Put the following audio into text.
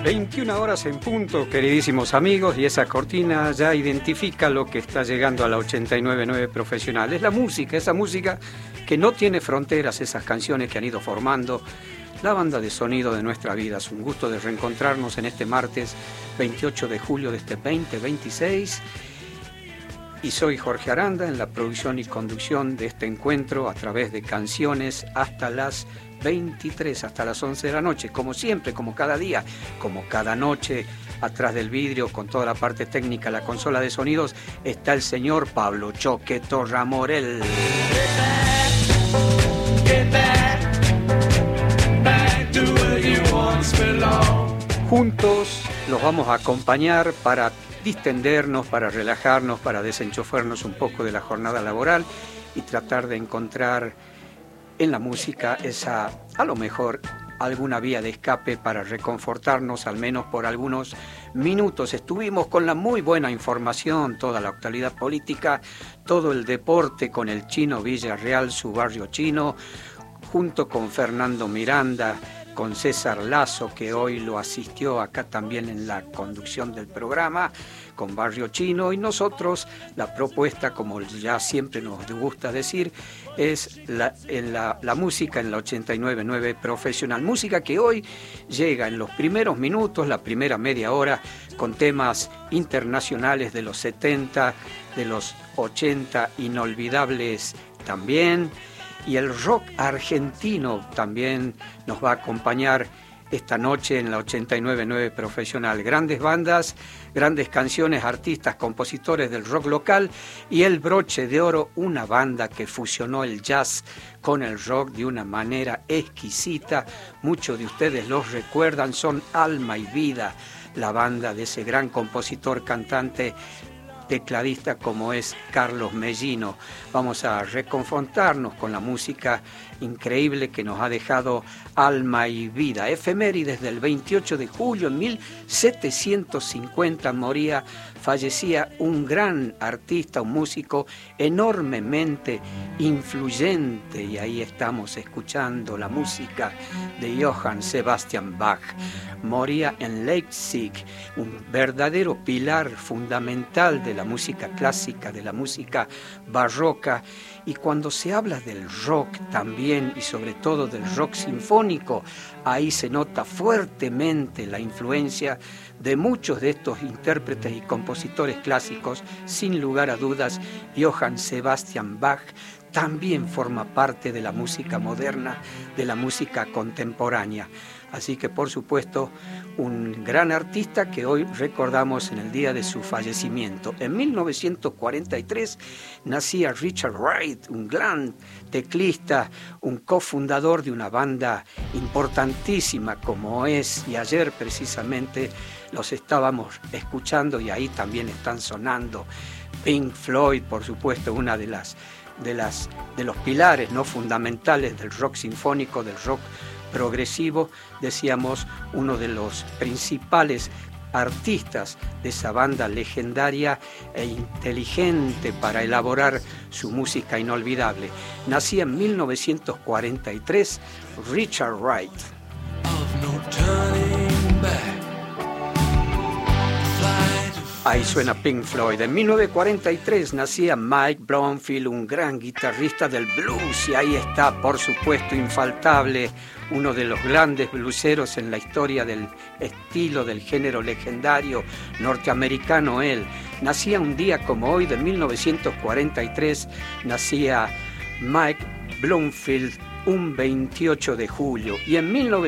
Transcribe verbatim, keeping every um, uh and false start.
veintiuna horas en punto, queridísimos amigos, y esa cortina ya identifica lo que está llegando a la ochenta y nueve punto nueve Profesional. Es la música, esa música que no tiene fronteras, esas canciones que han ido formando la banda de sonido de nuestra vida. Es un gusto de reencontrarnos en este martes veintiocho de julio de este veinte veintiséis. Y soy Jorge Aranda en la producción y conducción de este encuentro a través de canciones hasta las veintitrés, hasta las once de la noche, como siempre, como cada día, como cada noche. Atrás del vidrio, con toda la parte técnica, la consola de sonidos, está el señor Pablo Choque Torramorel. Juntos los vamos a acompañar para distendernos, para relajarnos, para desenchufarnos un poco de la jornada laboral y tratar de encontrar en la música esa, a lo mejor, alguna vía de escape para reconfortarnos, al menos por algunos minutos. Estuvimos con la muy buena información, toda la actualidad política, todo el deporte con el Chino Villarreal, su barrio chino, junto con Fernando Miranda, con César Lazo, que hoy lo asistió acá también en la conducción del programa, con Barrio Chino, y nosotros la propuesta, como ya siempre nos gusta decir, es la, en la, la música en la ochenta y nueve punto nueve Profesional. Música que hoy llega en los primeros minutos, la primera media hora, con temas internacionales de los setenta, de los ochenta, inolvidables también. Y el rock argentino también nos va a acompañar esta noche en la ochenta y nueve punto nueve Profesional. Grandes bandas, grandes canciones, artistas, compositores del rock local y el broche de oro, una banda que fusionó el jazz con el rock de una manera exquisita. Muchos de ustedes los recuerdan, son Alma y Vida, la banda de ese gran compositor, cantante, tecladista como es Carlos Mellino. Vamos a reconfortarnos con la música increíble que nos ha dejado Alma y Vida. Efemérides del veintiocho de julio en mil setecientos cincuenta moría, fallecía un gran artista, un músico enormemente influyente, y ahí estamos escuchando la música de Johann Sebastian Bach. Moría en Leipzig, un verdadero pilar fundamental de la música clásica, de la música barroca. Y cuando se habla del rock también, y sobre todo del rock sinfónico, ahí se nota fuertemente la influencia de muchos de estos intérpretes y compositores clásicos. Sin lugar a dudas, Johann Sebastian Bach también forma parte de la música moderna, de la música contemporánea. Así que, por supuesto, un gran artista que hoy recordamos en el día de su fallecimiento. En mil novecientos cuarenta y tres nacía Richard Wright, un gran teclista, un cofundador de una banda importantísima como es, y ayer precisamente los estábamos escuchando y ahí también están sonando. Pink Floyd, por supuesto, una de las de las de los pilares no fundamentales del rock sinfónico, del rock progresivo, decíamos, uno de los principales artistas de esa banda legendaria e inteligente para elaborar su música inolvidable. Nacía en mil novecientos cuarenta y tres Richard Wright. Ahí suena Pink Floyd. En mil novecientos cuarenta y tres nacía Mike Bloomfield, un gran guitarrista del blues, y ahí está, por supuesto, infaltable, uno de los grandes blueseros en la historia del estilo, del género legendario norteamericano. Él nacía un día como hoy de mil novecientos cuarenta y tres, nacía Mike Bloomfield un veintiocho de julio, y en mil novecientos